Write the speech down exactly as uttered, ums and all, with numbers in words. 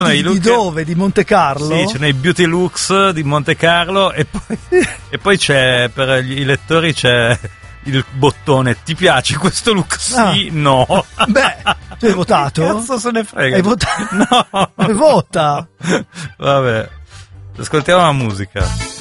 Di, di dove? Di Monte Carlo? Sì, c'è nei Beauty Looks di Monte Carlo e poi, e poi c'è per gli, i lettori c'è il bottone ti piace questo look? Sì, ah. no. Beh, tu hai votato? Che cazzo se ne frega? Hai votato? No. Vota. Vabbè, ascoltiamo la musica.